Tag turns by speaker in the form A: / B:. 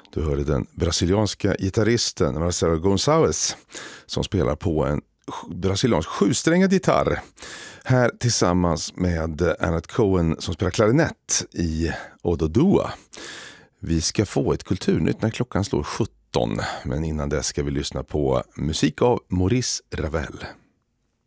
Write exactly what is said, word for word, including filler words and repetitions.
A: Du hörde den brasilianska gitarristen Marcelo Gonçalves som spelar på en brasiliansk sjusträngad gitarr. Här tillsammans med Annette Cohen som spelar klarinett i Ododua. Vi ska få ett kulturnytt när klockan slår sjutton, men innan det ska vi lyssna på musik av Maurice Ravel.